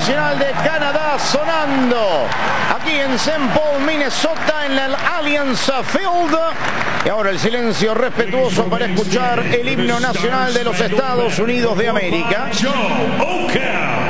nacional de Canadá sonando aquí en St. Paul, Minnesota, en el Allianz Field. Y ahora el silencio respetuoso para escuchar el himno nacional de los Estados Unidos de América.